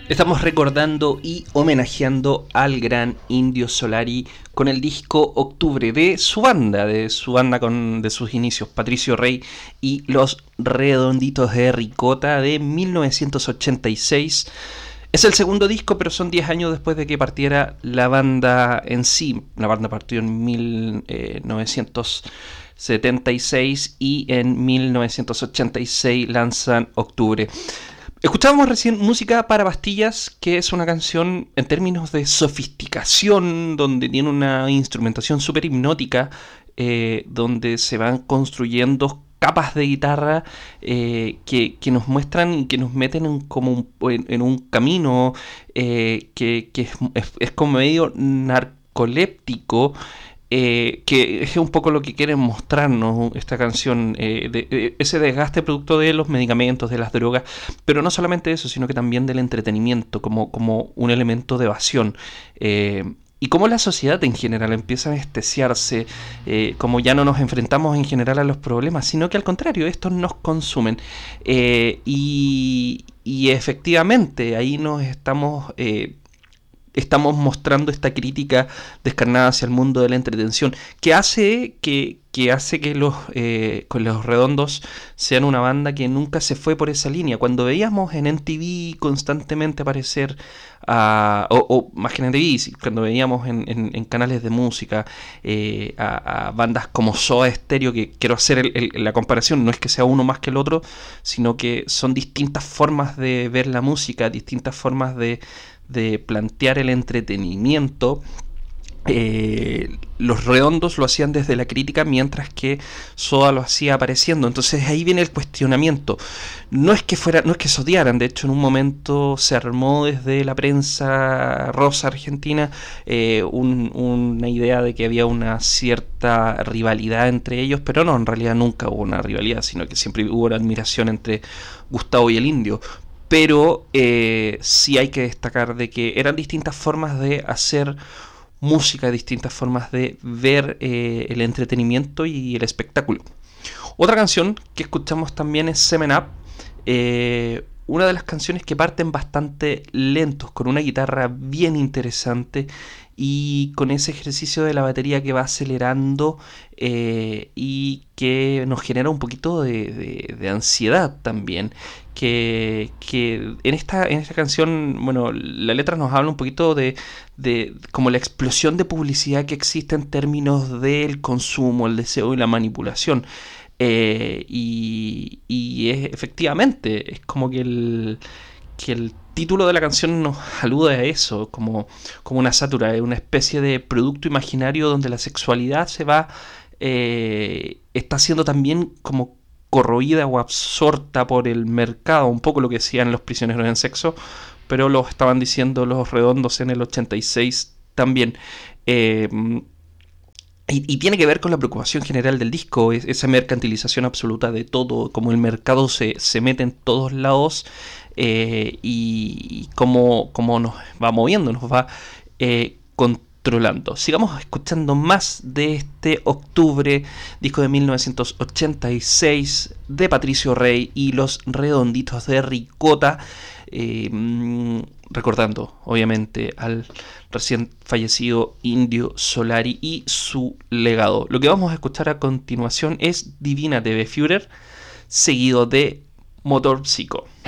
Estamos recordando y homenajeando al gran Indio Solari con el disco Octubre de su banda de sus inicios, Patricio Rey y Los Redonditos de Ricota de 1986. Es el segundo disco, pero son 10 años después de que partiera la banda en sí. La banda partió en 1976 y en 1986 lanzan Octubre. Escuchábamos recién Música para Pastillas, que es una canción en términos de sofisticación, donde tiene una instrumentación súper hipnótica, donde se van construyendo capas de guitarra que nos muestran y que nos meten en un camino es como medio narcoléptico. Que es un poco lo que quieren mostrarnos esta canción, ese desgaste producto de los medicamentos, de las drogas, pero no solamente eso, sino que también del entretenimiento como un elemento de evasión. Y cómo la sociedad en general empieza a anestesiarse, como ya no nos enfrentamos en general a los problemas, sino que al contrario, estos nos consumen. Y efectivamente, ahí nos estamos mostrando esta crítica descarnada hacia el mundo de la entretención, que hace que con Los Redondos sean una banda que nunca se fue por esa línea. Cuando veíamos en MTV constantemente aparecer, o más que en MTV, cuando veíamos en canales de música a bandas como Soda Stereo, que quiero hacer la comparación, no es que sea uno más que el otro, sino que son distintas formas de ver la música, distintas formas de plantear el entretenimiento. Los Redondos lo hacían desde la crítica, mientras que Soda lo hacía apareciendo. Entonces ahí viene el cuestionamiento. No es que se odiaran, de hecho en un momento se armó desde la prensa rosa argentina una idea de que había una cierta rivalidad entre ellos, pero no, en realidad nunca hubo una rivalidad, sino que siempre hubo una admiración entre Gustavo y el Indio. Pero sí hay que destacar de que eran distintas formas de hacer música, distintas formas de ver el entretenimiento y el espectáculo. Otra canción que escuchamos también es Semen Up, una de las canciones que parten bastante lentos, con una guitarra bien interesante y con ese ejercicio de la batería que va acelerando y que nos genera un poquito de ansiedad también. Que en esta canción, bueno, la letra nos habla un poquito de como la explosión de publicidad que existe en términos del consumo, el deseo y la manipulación. Y es, efectivamente, es como que el título de la canción nos alude a eso, como una sátira, una especie de producto imaginario donde la sexualidad está siendo también como corroída o absorta por el mercado, un poco lo que decían Los Prisioneros en Sexo, pero lo estaban diciendo Los Redondos en el 86 también. Y tiene que ver con la preocupación general del disco, esa mercantilización absoluta de todo, como el mercado se mete en todos lados y cómo nos va moviendo, nos va controlando. Sigamos escuchando más de este Octubre, disco de 1986 de Patricio Rey y Los Redonditos de Ricota. Recordando obviamente al recién fallecido Indio Solari y su legado. Lo que vamos a escuchar a continuación es Divina TV Führer, seguido de Motor Psycho.